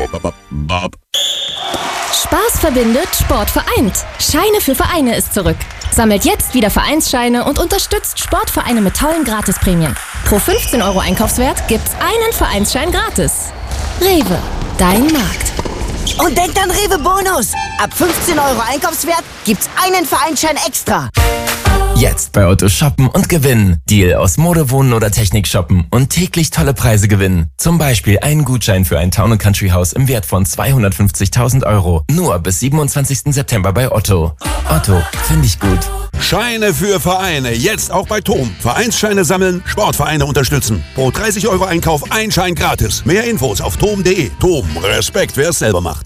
Spaß verbindet, Sport vereint. Scheine für Vereine ist zurück. Sammelt jetzt wieder Vereinsscheine und unterstützt Sportvereine mit tollen Gratisprämien. Pro 15 € Einkaufswert gibt's einen Vereinsschein gratis. Rewe, dein Markt. Und denkt an Rewe Bonus. Ab 15 € Einkaufswert gibt's einen Vereinsschein extra. Jetzt bei Otto shoppen und gewinnen. Deal aus Mode, Wohnen oder Technik shoppen und täglich tolle Preise gewinnen. Zum Beispiel einen Gutschein für ein Town & Country Haus im Wert von 250.000 €. Nur bis 27. September bei Otto. Otto, finde ich gut. Scheine für Vereine, jetzt auch bei TOM. Vereinsscheine sammeln, Sportvereine unterstützen. Pro 30 € Einkauf ein Schein gratis. Mehr Infos auf tom.de. TOM, Respekt, wer es selber macht.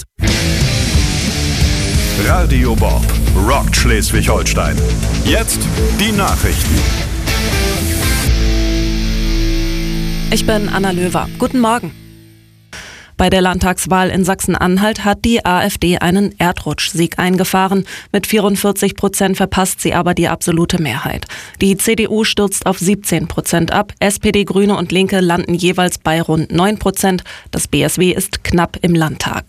Radio Bob rockt Schleswig-Holstein. Jetzt die Nachrichten. Ich bin Anna Löwer. Guten Morgen. Bei der Landtagswahl in Sachsen-Anhalt hat die AfD einen Erdrutschsieg eingefahren. Mit 44% verpasst sie aber die absolute Mehrheit. Die CDU stürzt auf 17% ab. SPD, Grüne und Linke landen jeweils bei rund 9%. Das BSW ist knapp im Landtag.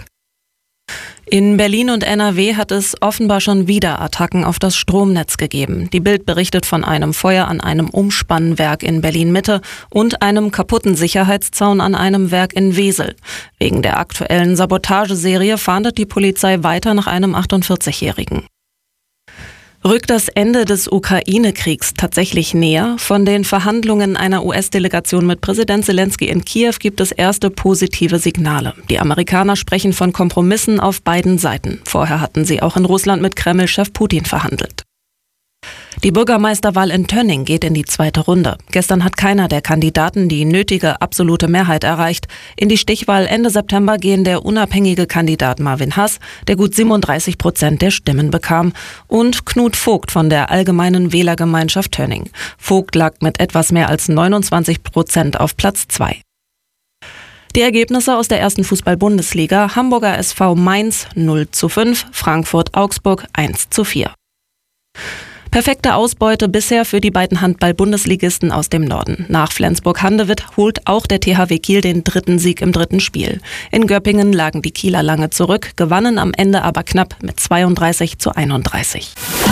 In Berlin und NRW hat es offenbar schon wieder Attacken auf das Stromnetz gegeben. Die Bild berichtet von einem Feuer an einem Umspannwerk in Berlin-Mitte und einem kaputten Sicherheitszaun an einem Werk in Wesel. Wegen der aktuellen Sabotageserie fahndet die Polizei weiter nach einem 48-Jährigen. Rückt das Ende des Ukraine-Kriegs tatsächlich näher? Von den Verhandlungen einer US-Delegation mit Präsident Zelensky in Kiew gibt es erste positive Signale. Die Amerikaner sprechen von Kompromissen auf beiden Seiten. Vorher hatten sie auch in Russland mit Kreml-Chef Putin verhandelt. Die Bürgermeisterwahl in Tönning geht in die zweite Runde. Gestern hat keiner der Kandidaten die nötige absolute Mehrheit erreicht. In die Stichwahl Ende September gehen der unabhängige Kandidat Marvin Hass, der gut 37% der Stimmen bekam, und Knut Vogt von der Allgemeinen Wählergemeinschaft Tönning. Vogt lag mit etwas mehr als 29% auf Platz 2. Die Ergebnisse aus der ersten Fußball-Bundesliga: Hamburger SV Mainz 0:5, Frankfurt-Augsburg 1:4. Perfekte Ausbeute bisher für die beiden Handball-Bundesligisten aus dem Norden. Nach Flensburg-Handewitt holt auch der THW Kiel den dritten Sieg im dritten Spiel. In Göppingen lagen die Kieler lange zurück, gewannen am Ende aber knapp mit 32:31.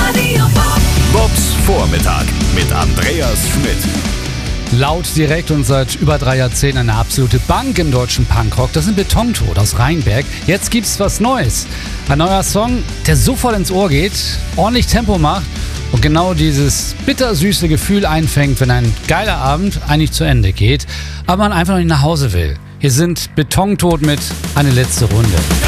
Bobs Vormittag mit Andreas Schmidt. Laut, direkt und seit über 3 Jahrzehnten eine absolute Bank im deutschen Punkrock. Das sind Betontod aus Rheinberg. Jetzt gibt's was Neues. Ein neuer Song, der sofort ins Ohr geht, ordentlich Tempo macht und genau dieses bittersüße Gefühl einfängt, wenn ein geiler Abend eigentlich zu Ende geht, aber man einfach noch nicht nach Hause will. Hier sind Betontod mit Eine letzte Runde.